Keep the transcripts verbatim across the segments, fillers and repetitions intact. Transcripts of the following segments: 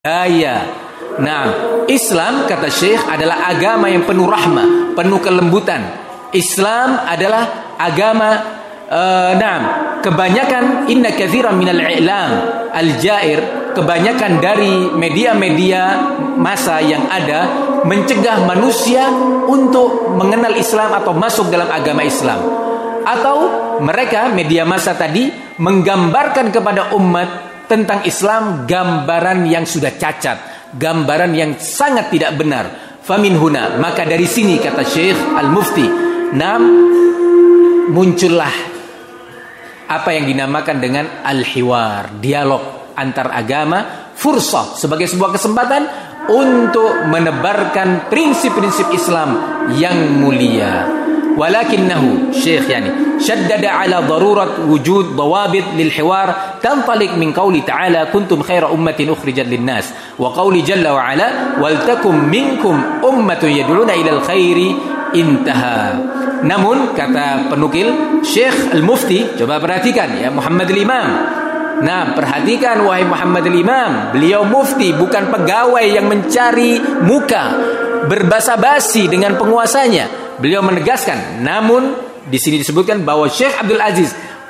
Daya. Nah, Islam kata Syekh adalah agama yang penuh rahmah, penuh kelembutan. Islam adalah agama uh, nah, kebanyakan inna katsiran minal i'lam al-ja'ir, kebanyakan dari media-media massa yang ada mencegah manusia untuk mengenal Islam atau masuk dalam agama Islam. Atau mereka media massa tadi menggambarkan kepada umat tentang Islam gambaran yang sudah cacat, gambaran yang sangat tidak benar. Famin huna, maka dari sini kata Syekh Al-Mufti, nam muncullah apa yang dinamakan dengan al-hiwar, dialog antar agama, fursah sebagai sebuah kesempatan untuk menebarkan prinsip-prinsip Islam yang mulia. Walakinnahu Syekh yani syaddada ala darurat wujud dawabit lil hiwar tanṭaliq min qauli ta'ala kuntum khaira ummatin ukhrijat lin nas wa qauli jalla wa ala wal takum minkum ummatun yad'una ila al khairi intaha. Namun kata penukil Syekh Al-Mufti, coba perhatikan ya Muhammad al-Imam. Nah, perhatikan wahai Muhammad al-Imam, beliau mufti bukan pegawai yang mencari muka, berbasa-basi dengan penguasanya. Beliau menegaskan, namun di sini disebutkan bahwa Syekh Abdul Aziz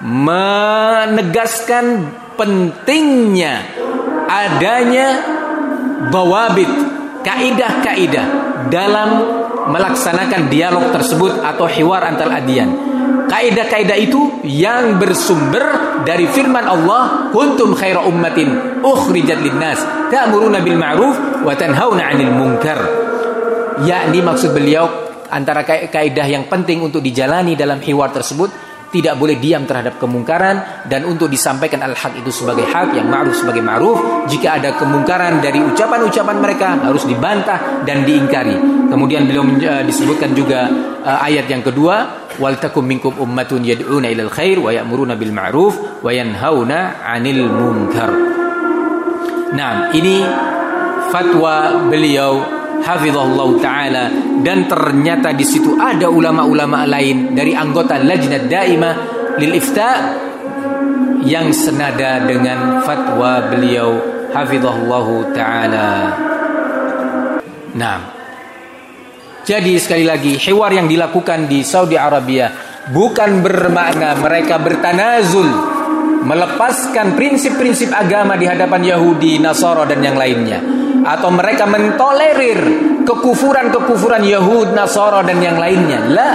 menegaskan pentingnya adanya dawabit, kaidah-kaidah dalam melaksanakan dialog tersebut atau hiwar antar adian. Kaidah-kaidah itu yang bersumber dari firman Allah, kuntum khaira ummatin ukhrijat linnas ta'muruna bil ma'ruf wa tanhauna 'anil munkar. Yakni maksud beliau antara kaidah yang penting untuk dijalani dalam hiwar tersebut, tidak boleh diam terhadap kemungkaran, dan untuk disampaikan al-haq itu sebagai hak, yang ma'ruf sebagai ma'ruf. Jika ada kemungkaran dari ucapan-ucapan mereka harus dibantah dan diingkari. Kemudian beliau uh, disebutkan juga uh, ayat yang kedua, wal takum minkum ummatun yad'una ilal khair wa ya'muruna bil ma'ruf wa yanhauna 'anil munkar. Nah, ini fatwa beliau hafizahullah ta'ala, dan ternyata di situ ada ulama-ulama lain dari anggota Lajnah Daimah lil Ifta yang senada dengan fatwa beliau hafizahullah ta'ala. Nah, jadi sekali lagi hiwar yang dilakukan di Saudi Arabia bukan bermakna mereka bertanazul, melepaskan prinsip-prinsip agama di hadapan Yahudi, Nasara dan yang lainnya, atau mereka mentolerir kekufuran-kekufuran Yahud, Nasara dan yang lainnya. La,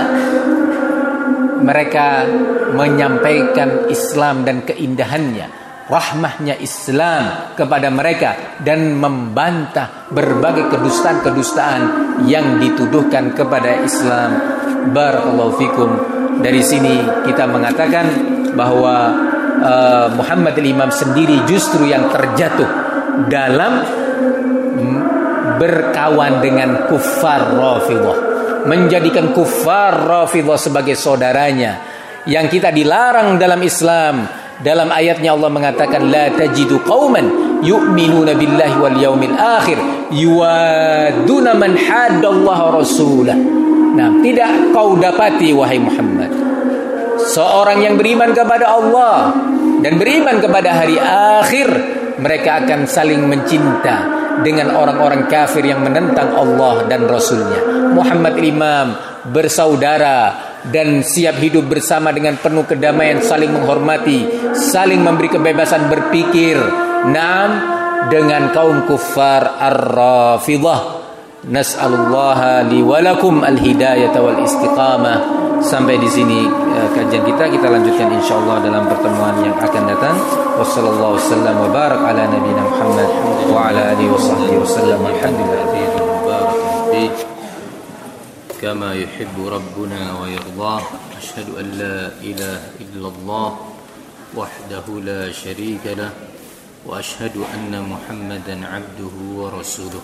mereka menyampaikan Islam dan keindahannya, rahmahnya Islam kepada mereka, dan membantah berbagai kedustaan-kedustaan yang dituduhkan kepada Islam. Barakallahu fikum. Dari sini kita mengatakan bahwa uh, Muhammad al-Imam sendiri justru yang terjatuh dalam berkawan dengan kuffar Rafidhah, menjadikan kuffar Rafidhah sebagai saudaranya, yang kita dilarang dalam Islam. Dalam ayatnya Allah mengatakan, la tajidu qauman yu'minuna billahi wal yaumil akhir yuwaduna man haddallaha rasulah. Nah, tidak kau dapati wahai Muhammad seorang yang beriman kepada Allah dan beriman kepada hari akhir, mereka akan saling mencinta dengan orang-orang kafir yang menentang Allah dan Rasulnya. Muhammad Imam bersaudara dan siap hidup bersama dengan penuh kedamaian, saling menghormati, saling memberi kebebasan berpikir. Naam, dengan kaum kuffar ar-Rafidhah. Nas'alullaha li wa lakum al-hidayata wal istiqamah. Sampai di sini uh, kajian kita, kita lanjutkan insyaallah dalam pertemuan yang akan datang. Wassallallahu wasallam wa barak ala nabiyina Muhammad wa ala alihi washabbihi wasallam. Alhamdulillah mubarak fi kama yuhibbu rabbuna wa yardah. Asyhadu an la ilaha illallah wahdahu la syarika lah wa asyhadu anna Muhammadan abduhu wa rasuluh.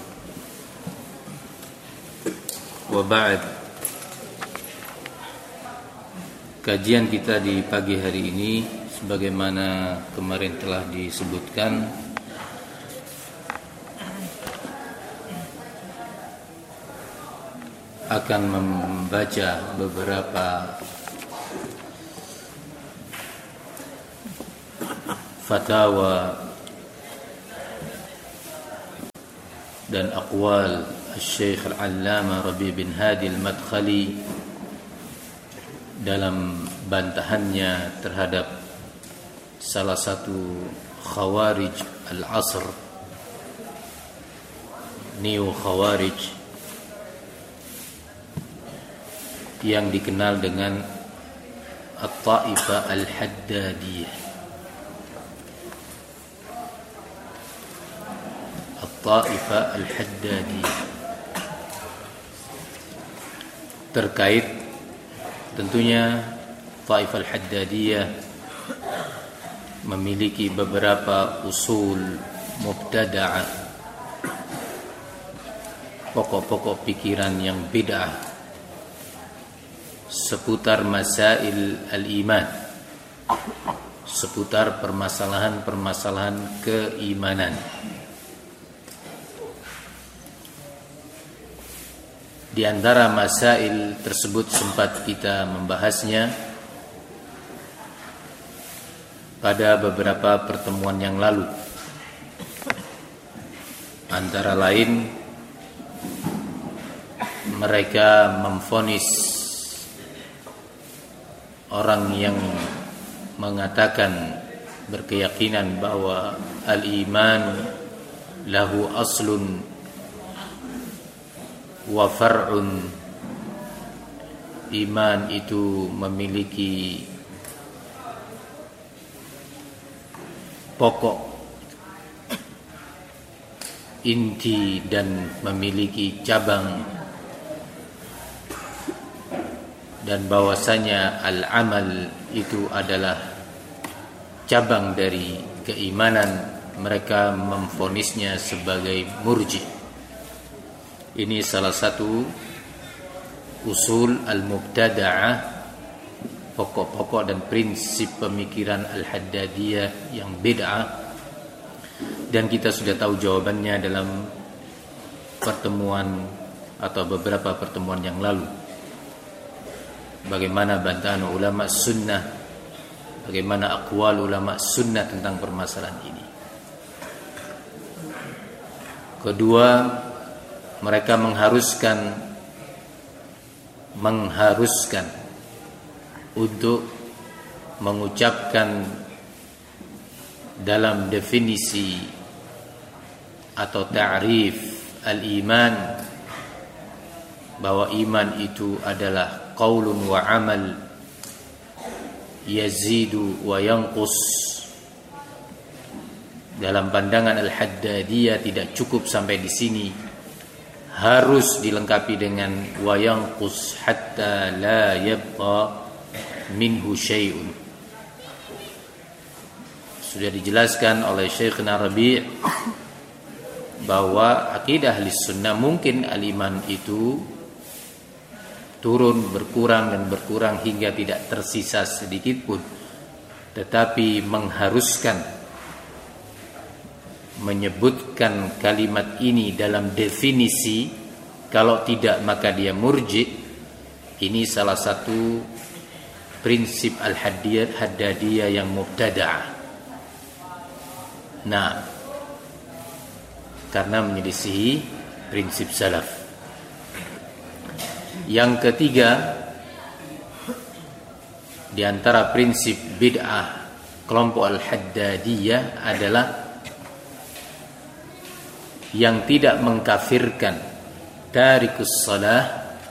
Wa ba'd. Kajian kita di pagi hari ini, sebagaimana kemarin telah disebutkan, akan membaca beberapa fatwa dan aqwal Syekh Al-Allamah Rabi' bin Hadi Al-Madkhali dalam bantahannya terhadap salah satu khawarij al-asr, neo khawarij yang dikenal dengan At-Taifah Al-Haddadiyah. At-Taifah Al-Haddadiyah terkait tentunya Taifah Al-Haddadiyah memiliki beberapa usul mubtada'ah, pokok-pokok pikiran yang bid'ah seputar masail al-iman, seputar permasalahan-permasalahan keimanan. Di antara masail tersebut sempat kita membahasnya pada beberapa pertemuan yang lalu. Antara lain, mereka memvonis orang yang mengatakan, berkeyakinan bahwa al-iman lahu aslun wa far'un, iman itu memiliki pokok, inti, dan memiliki cabang, dan bahwasanya al-amal itu adalah cabang dari keimanan. Mereka memvonisnya sebagai murji'. Ini salah satu usul al-mubtada'ah, pokok-pokok dan prinsip pemikiran al-Haddadiyah yang bid'ah, dan kita sudah tahu jawabannya dalam pertemuan atau beberapa pertemuan yang lalu. Bagaimana bantahan ulama sunnah, bagaimana aqwal ulama sunnah tentang permasalahan ini. Kedua, mereka mengharuskan mengharuskan untuk mengucapkan dalam definisi atau ta'rif al-iman bahwa iman itu adalah qaulun wa amal yazidu wa yanqus. Dalam pandangan al-Haddadiyah tidak cukup sampai di sini, harus dilengkapi dengan wa yanqus hatta la yabqa minhu syai'un. Sudah dijelaskan oleh Syekhna Rabi' bahwa akidah ahli sunnah mungkin al-iman itu turun, berkurang dan berkurang hingga tidak tersisa sedikit pun, tetapi mengharuskan menyebutkan kalimat ini dalam definisi, kalau tidak maka dia murji'. Ini salah satu prinsip al-Haddadiyah yang mubtada'ah. Nah, karena menyelisihi prinsip salaf. Yang ketiga, di antara prinsip bid'ah kelompok al-Haddadiyah adalah yang tidak mengkafirkan tarikus salah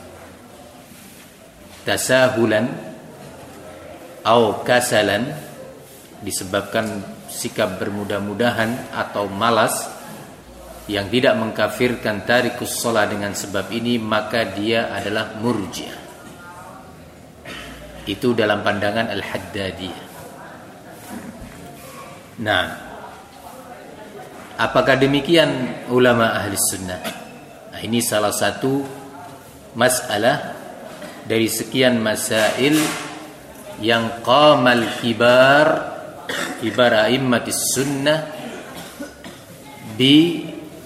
tasahulan atau kasalan, disebabkan sikap bermudah-mudahan atau malas, yang tidak mengkafirkan tarikus salah dengan sebab ini, maka dia adalah murji'ah. Itu dalam pandangan al-Haddadiyah. Nah, apakah demikian ulama ahli sunnah? Nah, ini salah satu masalah dari sekian masail yang qamal kibar kibar a'immatis sunnah bi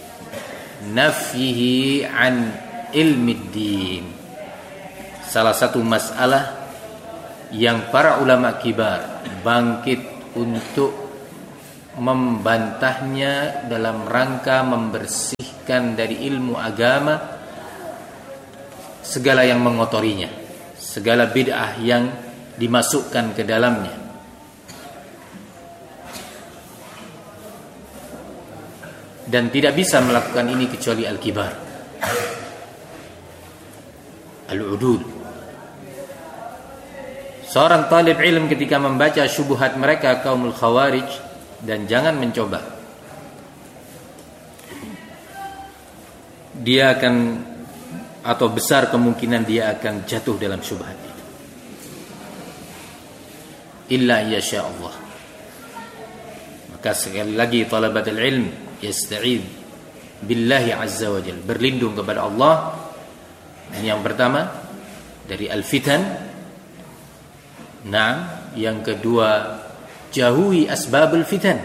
nafyihi an ilmi din. Salah satu masalah yang para ulama kibar bangkit untuk membantahnya dalam rangka membersihkan dari ilmu agama segala yang mengotorinya, segala bid'ah yang dimasukkan ke dalamnya. Dan tidak bisa melakukan ini kecuali al-kibar, al-udul. Seorang talib ilm ketika membaca syubhat mereka kaumul khawarij, dan jangan mencoba, dia akan, atau besar kemungkinan dia akan jatuh dalam syubhat itu. Illa yasha Allah. Maka sekali lagi talabatul ilm yasta'id billahi azza wa jalla, berlindung kepada Allah. Ini yang pertama dari al-fitan. Nah, yang kedua, jauhi asbabul fitan.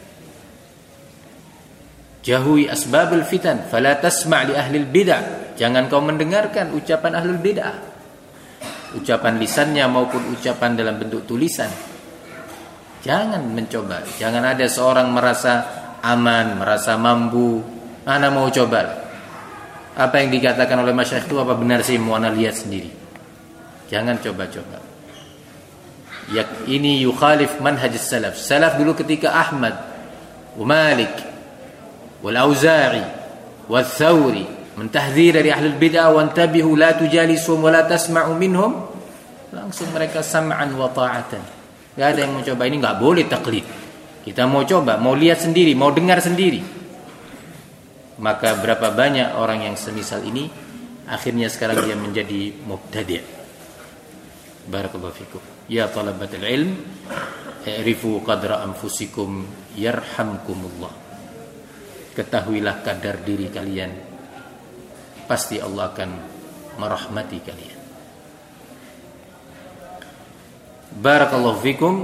Jauhi asbabul fitan. Fala tasma' li ahlil bid'ah. Jangan kau mendengarkan ucapan ahlul bid'ah, ucapan lisannya maupun ucapan dalam bentuk tulisan. Jangan mencoba. Jangan ada seorang merasa aman, merasa mampu, ana mau coba. Apa yang dikatakan oleh masyayikh itu apa benar sih, mau ana lihat sendiri. Jangan coba-coba. Ya, ini yukhalif manhaj salaf. Salaf dulu ketika Ahmad wa Malik wal Auza'i wal Thawri mentahdzir dari ahlul bid'ah, wa antabihu la tujalisuhum wa la tasma'u minhum, langsung mereka sam'an wa ta'atan. Enggak ada yang mau coba. Ini enggak boleh taklid. Kita mau coba, mau lihat sendiri, mau dengar sendiri. Maka berapa banyak orang yang semisal ini akhirnya sekarang dia menjadi mubtadi'. Barakallahu fikum. Ya talabatul ilm, i'rifu qadra anfusikum yarhamkumullah. Ketahuilah kadar diri kalian, pasti Allah akan merahmati kalian. Barakallahu fikum.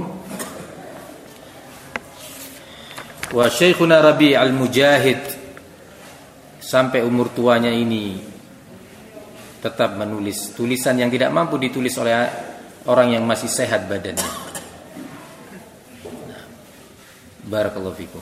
Wa Syekhuna Rabi' al-Mujahid sampai umur tuanya ini tetap menulis tulisan yang tidak mampu ditulis oleh orang yang masih sehat badannya. Nah, barakallahu fikum.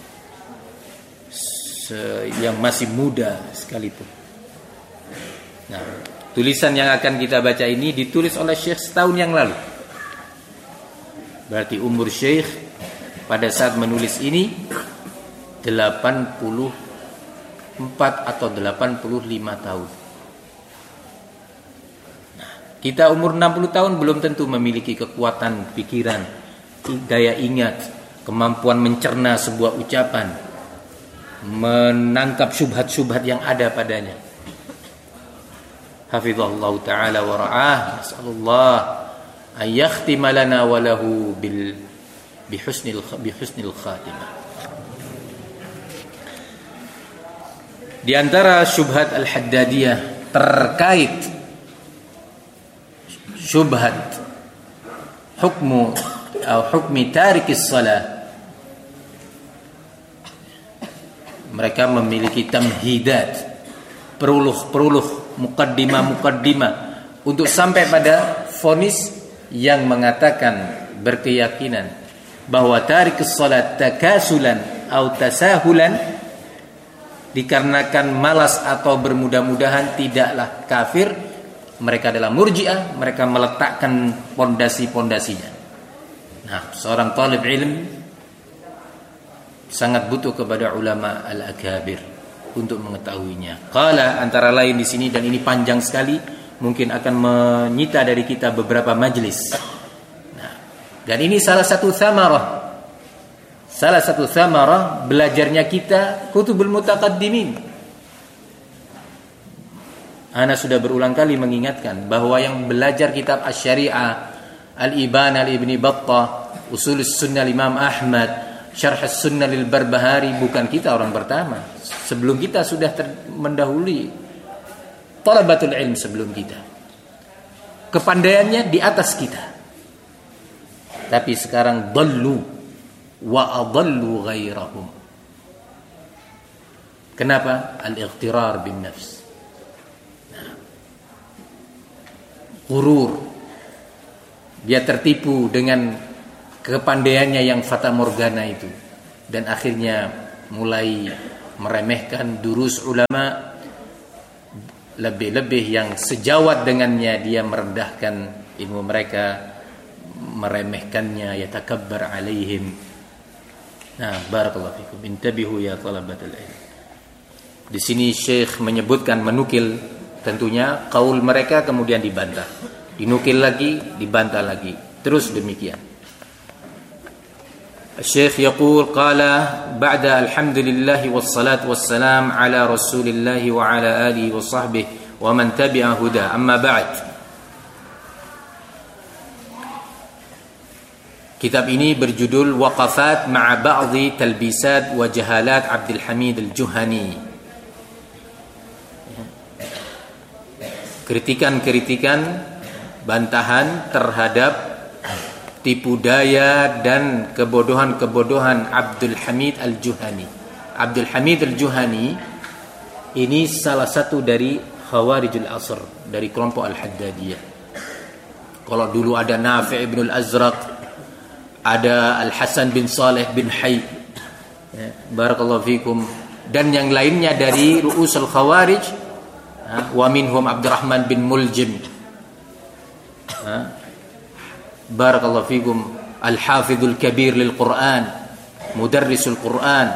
Yang masih muda sekalipun. Nah, tulisan yang akan kita baca ini ditulis oleh Syekh setahun yang lalu. Berarti umur Syekh pada saat menulis ini delapan puluh empat atau delapan puluh lima tahun. Nah, kita umur enam puluh tahun belum tentu memiliki kekuatan pikiran, daya ingat, kemampuan mencerna sebuah ucapan, menangkap syubhat-syubhat yang ada padanya. Hafizahullah ta'ala wa ra'ah. Nasallallahu an yakhtima lana wa lahu bil bihusnil bihusnil khatimah. Di antara syubhat al-Haddadiyah terkait syubhat hukmu atau hukmi tarikis salah, mereka memiliki tamhidat, peruluh-peruluh, mukaddimah-mukaddimah untuk sampai pada vonis yang mengatakan, berkeyakinan bahwa tarikis salat takasulan atau tasahulan, dikarenakan malas atau bermudah-mudahan, tidaklah kafir. Mereka adalah murji'ah, mereka meletakkan pondasi-pondasinya. Nah, seorang talib ilm sangat butuh kepada ulama al-akabir untuk mengetahuinya. Qala, antara lain di sini, dan ini panjang sekali, mungkin akan menyita dari kita beberapa majlis. Nah, dan ini salah satu thamarah, salah satu thamarah belajarnya kita kutubul mutaqaddimin. Ana sudah berulang kali mengingatkan bahwa yang belajar kitab Asy-Syari'ah, Al-Ibana al-Ibni Battah, Usulus Sunnah Imam Ahmad, Syarh Sunnah lil Barbahari, bukan kita orang pertama. Sebelum kita sudah ter- mendahului talabatul ilm sebelum kita. Kepandaiannya di atas kita. Tapi sekarang dallu wa adallu ghairahum. Kenapa? Al-ightirar bin nafs. Ghurur. Dia tertipu dengan kepandaiannya yang fata morgana itu. dan akhirnya mulai meremehkan durus ulama, lebih-lebih yang sejawat dengannya dia merendahkan ilmu mereka, meremehkannya, yatakabbar alaihim. Nah, barakallahu fikum, intabihu ya talabatul ilm. Di sini Syekh menyebutkan, menukil tentunya qaul mereka, kemudian dibantah, dinukil lagi, dibantah lagi, terus demikian. Syekh yaqul qala ba'da alhamdulillah wassalatu wassalam ala rasulillah wa ala alihi wa sahbihi wa man tabi'a huda, amma ba'd. Kitab ini berjudul Waqafat ma'a ba'dhi talbisat wa jahalat Abdul Hamid Al-Juhani. Kritikan-kritikan, bantahan terhadap tipu daya dan kebodohan-kebodohan Abdul Hamid Al-Juhani. Abdul Hamid Al-Juhani ini salah satu dari Khawarijul Asr, dari kelompok Al-Haddadiyah. Kalau dulu ada Nafi' ibn Al-Azraq, ada Al-Hasan bin Saleh bin Hayy, ya, barakallahu fikum, dan yang lainnya dari Ru'usul Khawarij, ha, wa minhum Abdurrahman bin Muljim, ha, barakallahu fikum, Al-Hafidhul Kabir lil Quran, Mudarrisul Quran,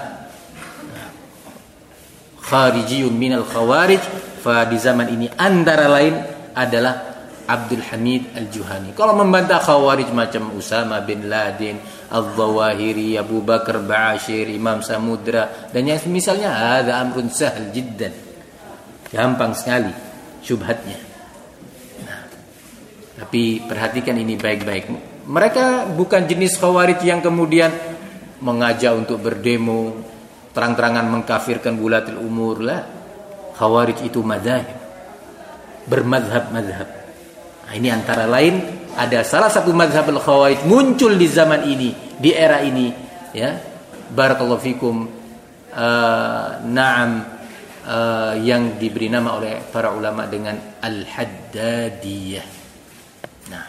kharijiyun minal khawarij. Fa di zaman ini antara lain adalah Abdul Hamid Al-Juhani. Kalau membantah khawarij macam Usama bin Laden, Al-Zawahiri, Abu Bakar Ba'ashir, Imam Samudra, dan yang misalnya, ada amrun sahal jiddan, gampang sekali syubhatnya. Nah, tapi perhatikan ini baik-baik. Mereka bukan jenis khawarij yang kemudian mengajak untuk berdemo, terang-terangan mengkafirkan wulatul umur lah. Khawarij itu madzhab, bermadzhab-madzhab. Nah, ini antara lain ada salah satu madzhab al-khawarij muncul di zaman ini, di era ini, ya. Barakallahu fikum. Uh, na'am, uh, yang diberi nama oleh para ulama dengan Al-Haddadiyah. Nah,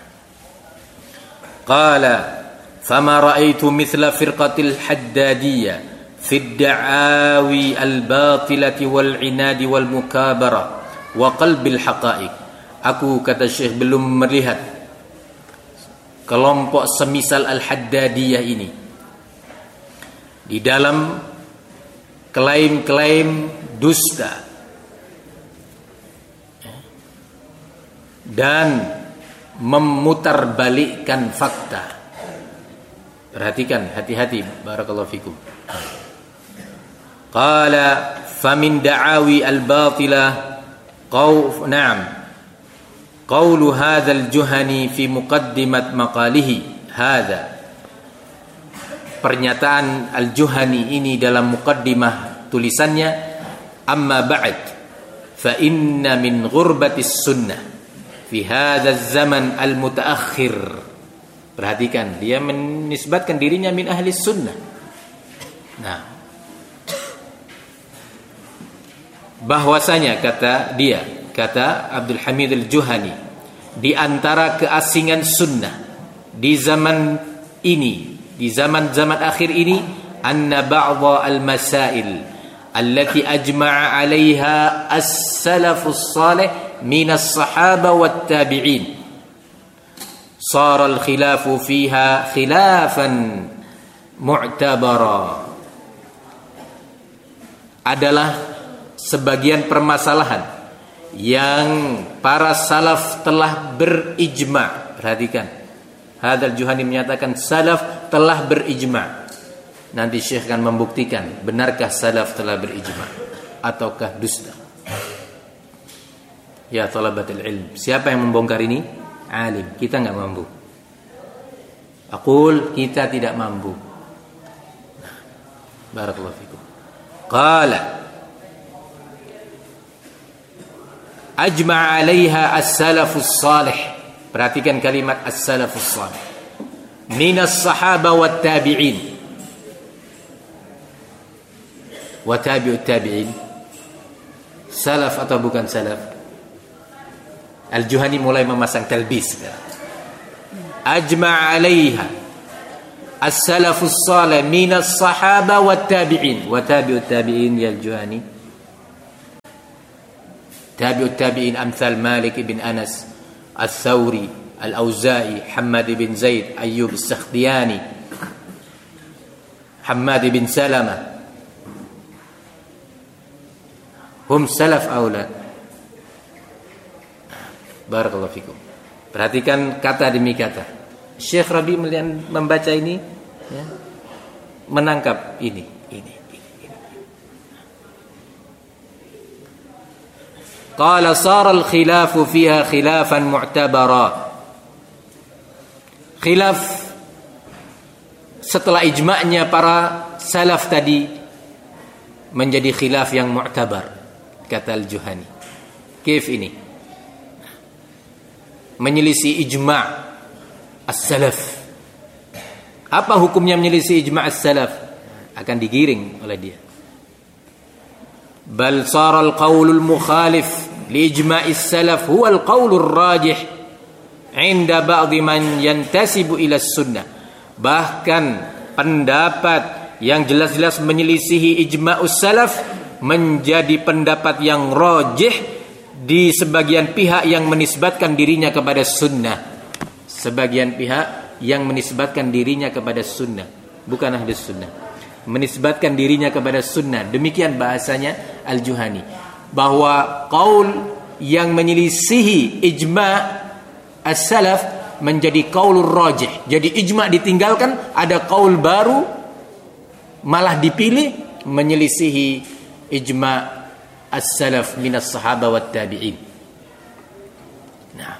qala fama ra'aitu mithla firqatil Haddadiyah fi ad-da'awi al-batilati wal-'inadi wal-mukabara wa qalbil haqa'iq. Aku, kata Syekh, belum melihat kelompok semisal Al-Haddadiyah ini di dalam klaim-klaim dusta dan memutarbalikkan fakta. Perhatikan, hati-hati, barakallahu fikum. Qala famin da'awi al-batilah qaw na'am qawlu hadzal Juhani fi muqaddimat maqalihi hadza. Pernyataan Al-Juhani ini dalam muqaddimah tulisannya, amma ba'd fa inna min ghurbatis sunnah fi hadza zaman al-mutaakhir. Perhatikan, dia menisbatkan dirinya min ahli sunnah. Nah, bahwasanya, kata dia, kata Abdul Hamid Al-Juhani, di antara keasingan sunnah di zaman ini, di zaman-zaman akhir ini, anna ba'dha al-masail allati ajma'a 'alayha as-salafus salih min as-sahaba wat tabi'in sara al-khilafu fiha khilafan mu'tabara. Adalah sebagian permasalahan yang para salaf telah berijma'. Perhatikan, Hadzal Juhani menyatakan salaf telah berijma'. Nanti Syekh akan membuktikan benarkah salaf telah berijma' ataukah dusta. Ya talabatul ilm, siapa yang membongkar ini? Alim. Kita enggak mampu. Aqul, kita tidak mampu. Barakallahu fikum. Qala ajma'a 'alaiha as-salafus salih. Perhatikan kalimat as-salafus salih. Minas sahaba wat tabi'in. Wa tabi'ut tabi'in. Salaf atau bukan salaf? Al-Juhani mulai memasang talbis. Ajma'a 'alaiha as-salafus salih minas sahaba wat tabi'in wa tabi'ut tabi'in ya Juhani. Tabi'ut tabi'in amsal Malik bin Anas, Al-Thawri, Al-Auza'i, Hammad bin Zaid, Ayyub As-Sakhtiyani, Hammad bin Salama. Hum salaf aula. Barakallahu fikum. Perhatikan kata demi kata. Syekh Rabi membaca ini, ya, menangkap ini, ini, ini, ini. Qala sara al-khilafu fiha khilafan mu'tabara. Khilaf setelah ijma'nya para salaf tadi menjadi khilaf yang mu'tabar, kata Al-Juhani. Kif ini? Menyelisih ijma' as-salaf. Apa hukumnya menyelisih ijma' as-salaf? Akan digiring oleh dia. Bal sara al-qawlul mukhalif li ijma'i as-salaf huwa al-qawlur rajih 'inda ba'dhi man yantasibu ila sunnah. Bahkan pendapat yang jelas-jelas menyelisihi ijma'us salaf menjadi pendapat yang rajih di sebagian pihak yang menisbatkan dirinya kepada sunnah. Sebagian pihak yang menisbatkan dirinya kepada sunnah, bukan ahli sunnah, menisbatkan dirinya kepada sunnah. Demikian bahasanya Al-Juhani, bahwa qaul yang menyelisihi ijma' as-salaf menjadi qaulur rajih. Jadi ijma' ditinggalkan, ada qaul baru malah dipilih menyelisihi ijma' as-salaf minas sahaba wat tabi'in. Nah,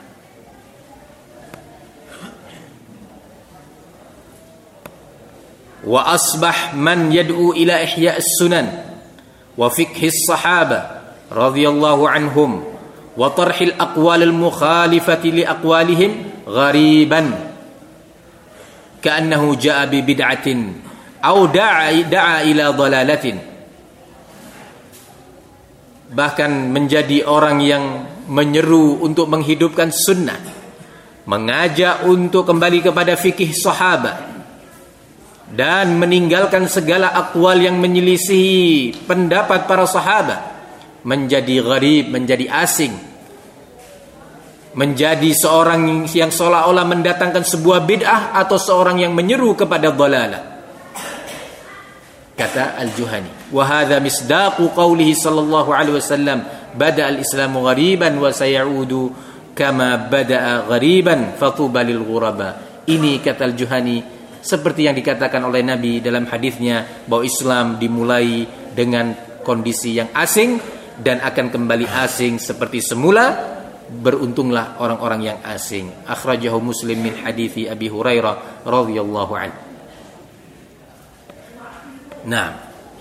wa asbah man yad'u ila ihya' as-sunan wa fiqhi as-sahaba radhiyallahu anhum wa tarhil aqwal al-mukhalifati li aqwalihim ghariban ka'annahu ja'a bi bid'atin aw da'a da'a ila dhalalatin. Bahkan menjadi orang yang menyeru untuk menghidupkan sunnah, mengajak untuk kembali kepada fikih sahabat, dan meninggalkan segala akwal yang menyelisihi pendapat para sahabat, menjadi gharib, menjadi asing, menjadi seorang yang seolah-olah mendatangkan sebuah bid'ah atau seorang yang menyeru kepada dhalalah. Kata Al-Juhani, wa hadha misdaqu qawlihi sallallahu alaihi wasallam, bada al-islamu ghariban wa sayaudu kama bada'a ghariban fatuba lil ghuraba. Ini kata Al-Juhani seperti yang dikatakan oleh Nabi dalam hadisnya, bahwa Islam dimulai dengan kondisi yang asing dan akan kembali asing seperti semula. Beruntunglah orang-orang yang asing. Akhrajahu Muslim min hadithi Abi Hurairah radhiyallahu anhu. Nah,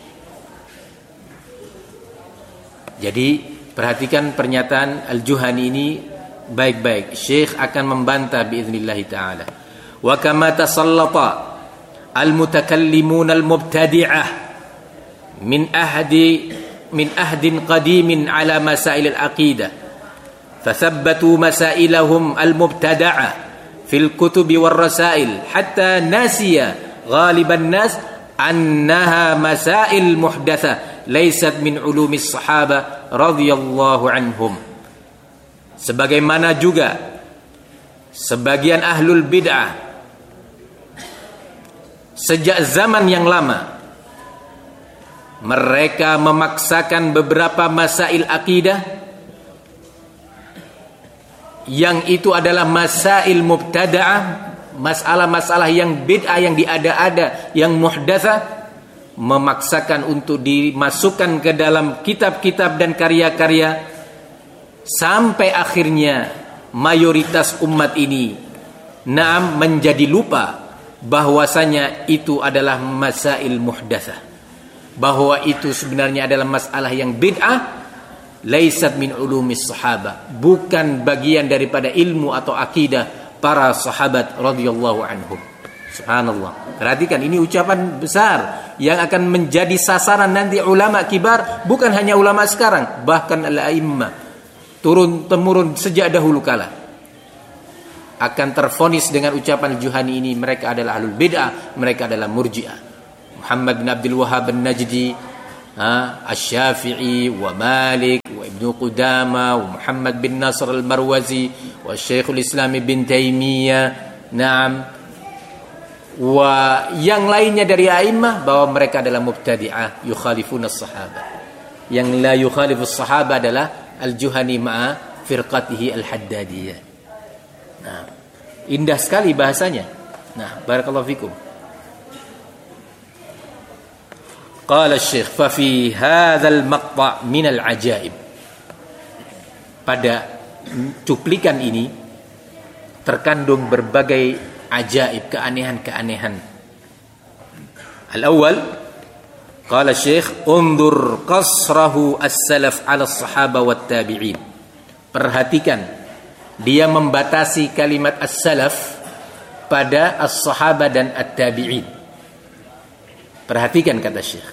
jadi perhatikan pernyataan Al-Juhani ini baik-baik. Syekh akan membantah biiznillah ta'ala. Wa kama tasallata al-mutakallimun al-mubtadi'ah min ahdi min ahdin qadimin ala masail al-aqidah, fathabbatu masailahum al-mubtada'a fil kutubi war rasail hatta nasiya ghaliban nas annaha masail muhdatsah laysat min ulumis sahaba radhiyallahu anhum. Sebagaimana juga sebagian ahlul bid'ah sejak zaman yang lama, mereka memaksakan beberapa masail akidah yang itu adalah masail mubtada'ah, masalah-masalah yang bid'ah, yang diada-ada, yang muhdatsah, memaksakan untuk dimasukkan ke dalam kitab-kitab dan karya-karya, sampai akhirnya mayoritas umat ini naam menjadi lupa bahwasanya itu adalah masail muhdatsah, bahwa itu sebenarnya adalah masalah yang bid'ah, laisat min ulumis sahaba, bukan bagian daripada ilmu atau akidah para sahabat radhiyallahu anhum. Subhanallah. Perhatikan, ini ucapan besar yang akan menjadi sasaran nanti ulama kibar, bukan hanya ulama sekarang, bahkan al-a'immah turun temurun sejak dahulu kala. akan terfonis dengan ucapan Al-Juhani ini mereka adalah ahlul bid'ah, mereka adalah murji'ah. Muhammad bin Abdul Wahhab An-Najdi, Asy-Syafi'i, wa Malik, wa Ibnu Qudamah, wa Muhammad bin Nasr Al-Marwazi, wa Syekhul Islam Ibn Taimiyah, na'am, wa yang lainnya dari a'immah bahwa mereka adalah mubtadi'ah yukhalifuna as-sahabah. Yang la yukhalifu as-sahabah adalah Al-Juhani ma'a firqatihi Al-Haddadiyah. Nah, indah sekali bahasanya. Nah, barakallahu fikum. Qala Syekh, fa fi hadzal maqta' min al-ajaib. Pada cuplikan ini terkandung berbagai ajaib, keanehan-keanehan. Al-awwal, qala Syekh, undur qasrahu as-salaf 'ala as-sahaba wat tabi'in. Perhatikan, dia membatasi kalimat as-salaf pada as-sahaba dan at-tabi'in. Perhatikan kata Syekh.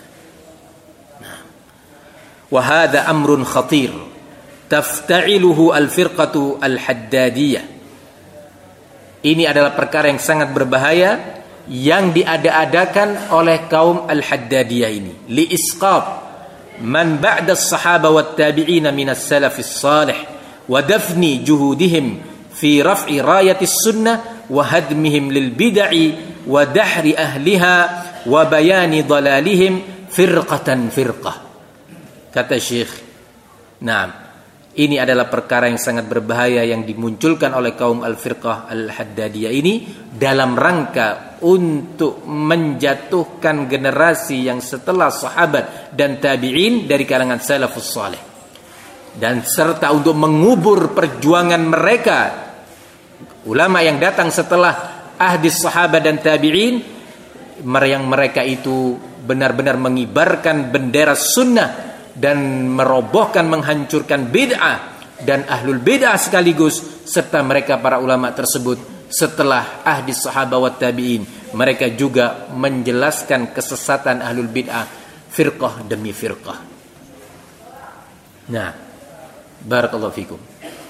Wa hadha amrun khatir tafta'iluhu al-firqatu al-haddadiyah. Ini adalah perkara yang sangat berbahaya yang diada-adakan oleh kaum al-Haddadiyah ini. Li isqab man ba'da as-sahaba wat tabi'in min as-salaf as-salih wa dafni juhudihim fi raf'i rayati as-sunnah wa hadmihim lil bid'i wa dahri ahliha wa bayani dalalihim firqatan firqah. Kata Syekh, nah, ini adalah perkara yang sangat berbahaya yang dimunculkan oleh kaum al-firqah al-Haddadiyah ini dalam rangka untuk menjatuhkan generasi yang setelah sahabat dan tabi'in dari kalangan salafus salih, dan serta untuk mengubur perjuangan mereka ulama yang datang setelah ahdi sahabat dan tabi'in, yang mereka itu benar-benar mengibarkan bendera sunnah dan merobohkan, menghancurkan bid'ah dan ahlul bid'ah sekaligus, serta mereka para ulama tersebut setelah ahdi sahabat wa tabi'in, mereka juga menjelaskan kesesatan ahlul bid'ah firqah demi firqah. Nah, barakallahu fikum.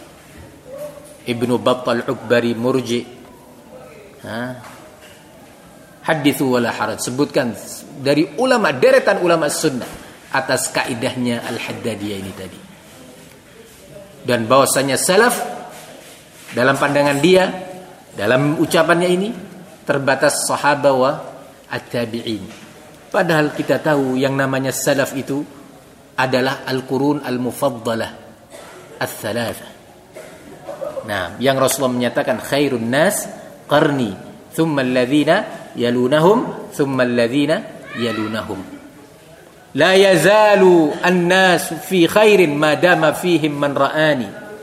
Ibnu Battal Ukbari murji, ha? Hadithu wala haraj, sebutkan dari ulama, deretan ulama sunnah atas kaidahnya Al-Haddadiyah ini tadi. Dan bahwasanya salaf dalam pandangan dia, dalam ucapannya ini terbatas sahabat wa at-tabi'in. Padahal kita tahu yang namanya salaf itu adalah al-qurun al-mufaddalah ats-tsalatsa. Nah, yang Rasulullah menyatakan khairun nas qarni, thumma alladhina yalunahum, thumma alladhina yalunahum. La yazalu an-nas fi khairin ma dama fihim man ra'ani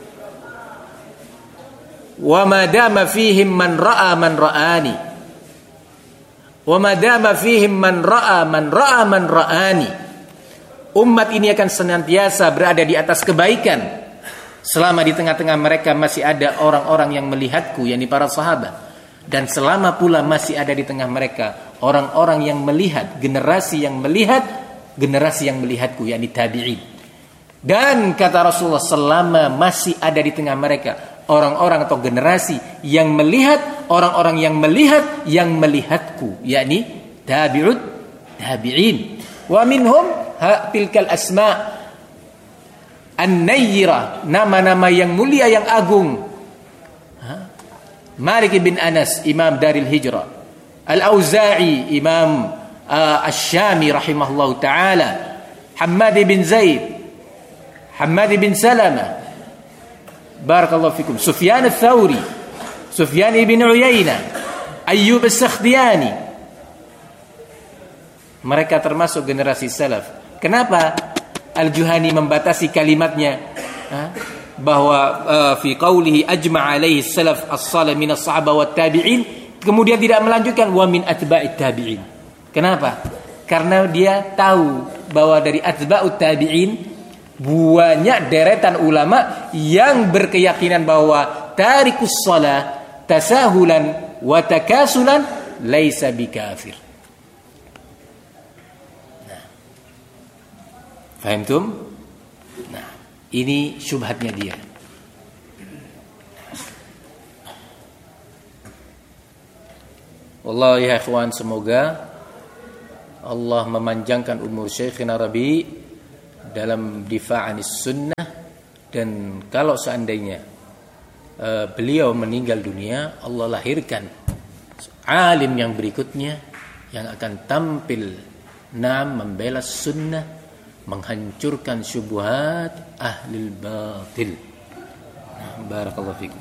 wa ma dama fihim man ra'a man ra'ani wa ma dama fihim man ra'a man ra'a man ra'ani. Umat ini akan senantiasa berada di atas kebaikan selama di tengah-tengah mereka masih ada orang-orang yang melihatku, yakni para sahabat, dan selama pula masih ada di tengah mereka orang-orang yang melihat, generasi yang melihat generasi yang melihatku, yakni tabi'in. Dan kata Rasulullah, selama masih ada di tengah mereka orang-orang atau generasi yang melihat orang-orang yang melihat yang melihatku, yakni tabi'ut tabi'in. Wa minhum tilkal asma' an-nayyirah, nama-nama yang mulia yang agung. Malik bin Anas, Imam Daril Hijrah. Al-Auza'i, Imam Asy-Syami rahimahullahu taala. Hammad bin Zaid, Hammad bin Salamah, barakallahu fikum. Sufyan ats-Tsauri, Sufyan bin Uyainah, Ayyub as-Sakhtiyani. Mereka termasuk generasi salaf. Kenapa Al-Juhani membatasi kalimatnya bahwa uh, fi qaulihi ajma'a alaihi salaf as-salih min as-sahaba wat tabi'in, kemudian tidak melanjutkan wa min atba'it tabi'in. Kenapa? Karena dia tahu bahwa dari atba'ut tabi'in banyak deretan ulama yang berkeyakinan bahwa tarikus shalah tasahulan wa takasulan laisa bikafir. Nah, fahamtum? Nah, ini syubhatnya dia. Wallahi ya ikhwan, semoga Allah memanjangkan umur Syekhina Rabi dalam difa'anis sunnah, dan kalau seandainya uh, beliau meninggal dunia, Allah lahirkan alim yang berikutnya yang akan tampil nam membela sunnah, menghancurkan syubhat ahlil batil. Barakallahu fikum.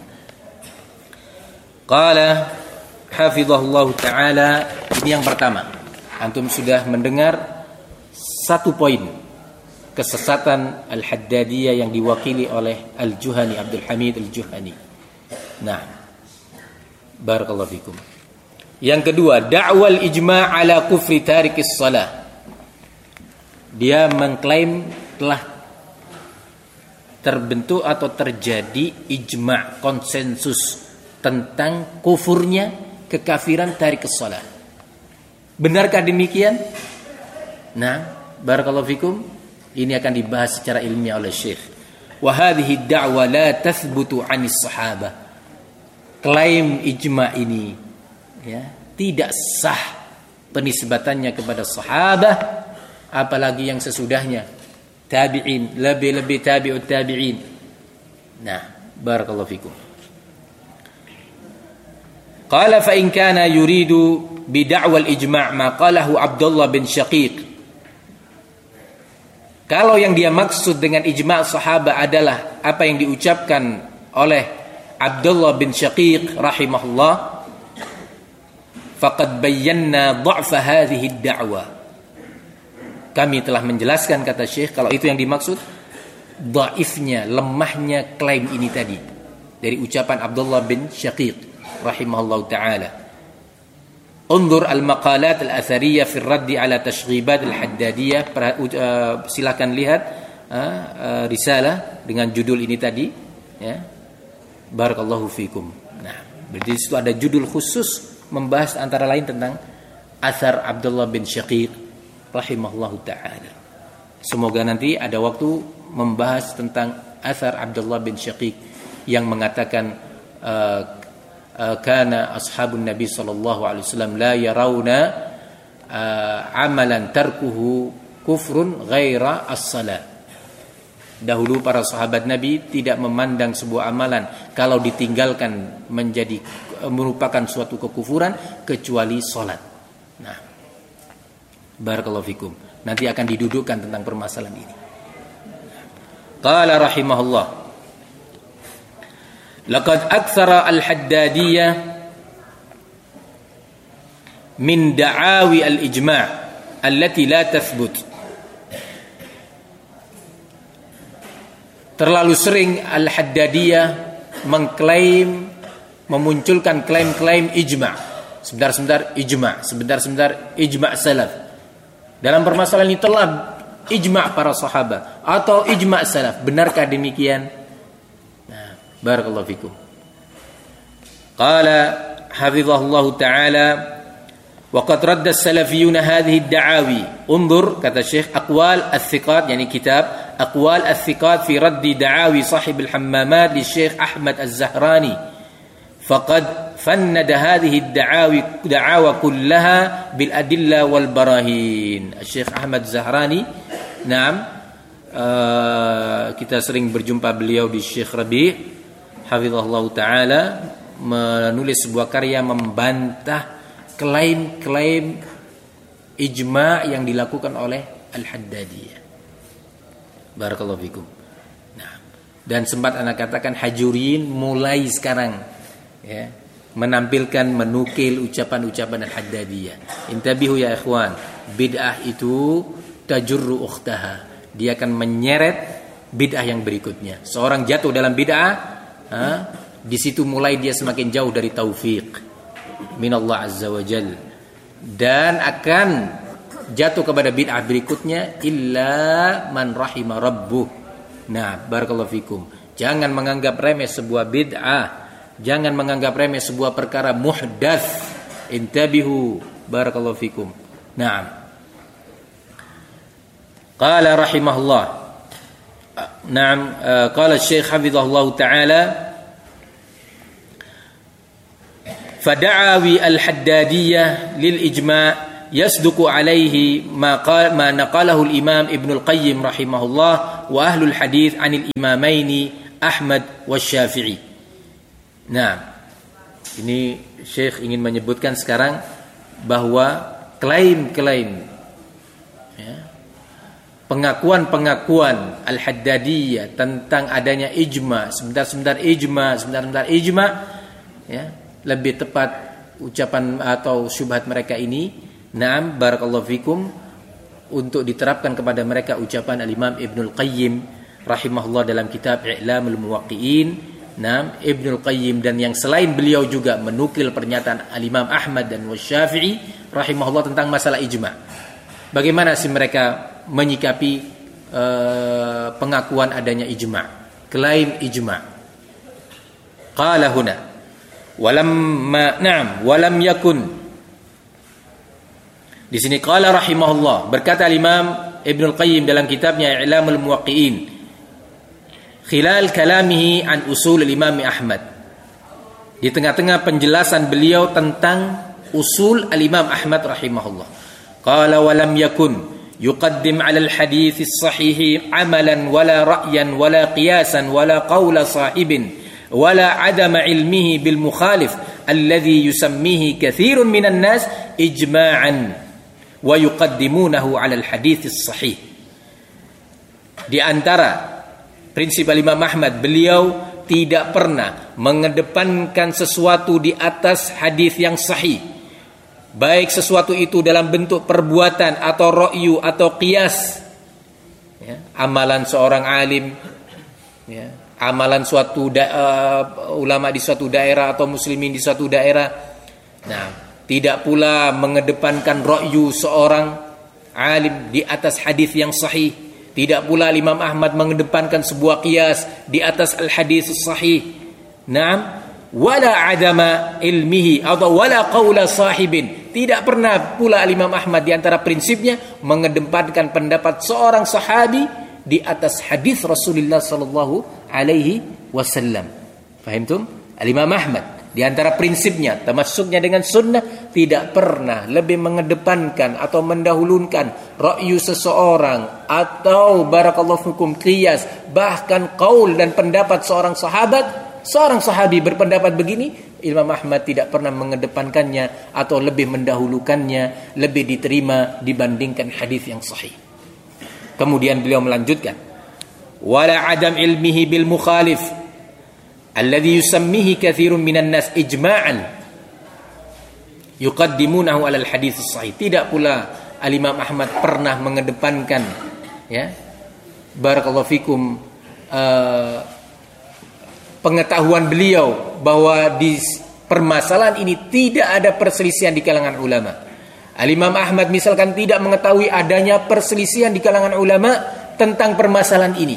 Qala hafizahullah ta'ala. Ini yang pertama. Antum sudah mendengar satu poin kesesatan Al-Haddadiyah yang diwakili oleh Al-Juhani, Abdul Hamid Al-Juhani. Nah, barakallahu fikum. Yang kedua, da'wal ijma' ala kufri tarikis salah. Dia mengklaim telah terbentuk atau terjadi ijma', konsensus tentang kufurnya, kekafiran tarikis salah. Benarkah demikian? Nah, barakallahu fikum. Ini akan dibahas secara ilmiah oleh Syekh. Wa hadhihi da'wa la tathbutu 'anis sahabah. Klaim ijma' ini ya, tidak sah penisbatannya kepada sahabah, apalagi yang sesudahnya, tabi'in, lebih-lebih tabi'ut tabi'in. Nah, barakallahu fikum. Qala fa in kana yuridu bid'awal ijma' ma qalahu Abdullah bin Syaqiq. Kalau yang dia maksud dengan ijma' sahabat adalah apa yang diucapkan oleh Abdullah bin Syaqiq rahimahullah, faqad bayyana dha'fa hadhihi ad-da'wa. Kami telah menjelaskan, kata Syekh, kalau itu yang dimaksud, dhaifnya, lemahnya klaim ini tadi dari ucapan Abdullah bin Syaqiq rahimahullah ta'ala. Undur al-maqalat al-athariyah fi ar-radd ala tashghibat al-Haddadiyah. Silakan lihat uh, uh, risalah dengan judul ini tadi ya. Barakallahu fikum. Nah, berarti di situ ada judul khusus membahas antara lain tentang athar Abdullah bin Syaqiq rahimahullahu ta'ala. Semoga nanti ada waktu membahas tentang athar Abdullah bin Syaqiq yang mengatakan uh, kana ashabun Nabi sallallahu alaihi wasallam la yarawna amalan tarkuhu kufrun ghaira as-salat. Dahulu para sahabat Nabi tidak memandang sebuah amalan kalau ditinggalkan menjadi merupakan suatu kekufuran kecuali salat. Nah, barakallahu fikum. Nanti akan didudukkan tentang permasalahan ini. Qala rahimahullah, laqad aktsara al-Haddadiyah min da'awi al-ijma' allati la tathbut. Terlalu sering Al-Haddadiyah mengklaim, memunculkan klaim-klaim ijma'. Sebentar-sebentar ijma', sebentar-sebentar ijma' salaf. Dalam permasalahan ini telah ijma' para sahabat atau ijma' salaf. Benarkah demikian? Nah, barakallahu fikum. Qala hafizahullahu ta'ala wa qad radda as-salafiyuna hadhihi ad-da'awi. Undur, kata Syekh, aqwal al-thiqat, yani kitab أقوال الثقات في رد دعاوي صاحب الحمامات للشيخ أحمد الزهراني فقد فند هذه الدعاوي دعاوى كلها بالأدلة والبراهين. الشيخ أحمد الزهراني نعم uh, kita sering berjumpa beliau di Syekh Rabi' hafizahullah ta'ala, menulis sebuah karya membantah klaim-klaim ijma' yang dilakukan oleh Al-Haddadiyah. Barakallahu fikum. Nah, dan sempat anak katakan Hajurin mulai sekarang ya, menampilkan, menukil ucapan-ucapan Al-Haddadiyah. Intabihu ya ikhwan, bid'ah itu tajurru ukhtaha. Dia akan menyeret bid'ah yang berikutnya. Seorang jatuh dalam bid'ah, ha, di situ mulai dia semakin jauh dari taufik minallah azza wa jal, dan akan jatuh kepada bid'ah berikutnya illa man rahima rabbuh. Nah, barakallahu fikum. Jangan menganggap remeh sebuah bid'ah, jangan menganggap remeh sebuah perkara muhdats. Intabihu, barakallahu fikum. Naam. Qala rahimahullah. Naam, qala Syekh hafizahullah taala fada'awi al-haddadiyah lil ijma' yasduqu alaihi ma qala ma naqalahu al-imam Ibnu al-Qayyim rahimahullah wa ahlul hadith 'anil imamaini Ahmad wa Syafi'i. Nah, ini Syekh ingin menyebutkan sekarang bahwa klaim-klaim, ya, pengakuan-pengakuan Al-Haddadiyah tentang adanya ijma, sebentar-sebentar ijma, sebentar-sebentar ijma, ya, lebih tepat ucapan atau syubhat mereka ini, na'am barakallahu fikum, untuk diterapkan kepada mereka ucapan Al-Imam Ibnul Qayyim rahimahullah dalam kitab I'lamul Muwaqqi'in. Nah, Ibnul Qayyim dan yang selain beliau juga menukil pernyataan Al-Imam Ahmad dan Syafi'i rahimahullah tentang masalah ijma. Bagaimana sih mereka menyikapi uh, pengakuan adanya ijma, klaim ijma? Qala huna walamma na'am walam yakun. Di sini qala rahimahullah, berkata Al-Imam Ibnul Qayyim dalam kitabnya I'lamul Muwaqqi'in khilal kalamihi an usul al-Imam Ahmad, di tengah-tengah penjelasan beliau tentang usul al-Imam Ahmad rahimahullah. Qala wa lam yakun yuqaddim 'ala al-hadits as-sahih 'amalan wala ra'yan wala qiyasan wala qawla sahibin wala 'adama 'ilmihi bil mukhalif alladhi yusammihi katsirun minan nas ijma'an wa yuqaddimunahu 'ala al-hadits as-sahih. Di antara prinsip Imam Ahmad, beliau tidak pernah mengedepankan sesuatu di atas hadis yang sahih, baik sesuatu itu dalam bentuk perbuatan atau ra'yu atau qiyas, ya, amalan seorang alim, ya, amalan suatu da, uh, ulama di suatu daerah atau muslimin di suatu daerah. Nah, tidak pula mengedepankan ra'yu seorang alim di atas hadis yang sahih. Tidak pula Imam Ahmad mengedepankan sebuah qiyas di atas al-hadis sahih. Naam, wala adama ilmihi atau wala qaula sahibin. Tidak pernah pula Imam Ahmad di antara prinsipnya mengedepankan pendapat seorang sahabi di atas hadis Rasulullah sallallahu alaihi wasallam. Fahimtum? Al-Imam Ahmad di antara prinsipnya, termasuknya dengan sunnah, tidak pernah lebih mengedepankan atau mendahulukan ra'yu seseorang atau barakallahu fikum qiyas, bahkan qaul dan pendapat seorang sahabat. Seorang sahabi berpendapat begini, Imam Ahmad tidak pernah mengedepankannya atau lebih mendahulukannya, lebih diterima dibandingkan hadis yang sahih. Kemudian beliau melanjutkan, wala adam ilmihi bil mukhalif alladhi yusammihi katsirun minan nas ijma'an yuqaddimunahu 'ala al-hadits as-sahih. Tidak pula Al-Imam Ahmad pernah mengedepankan, ya, barakallahu fikum, uh, pengetahuan beliau bahwa di permasalahan ini tidak ada perselisihan di kalangan ulama. Al-Imam Ahmad misalkan tidak mengetahui adanya perselisihan di kalangan ulama tentang permasalahan ini.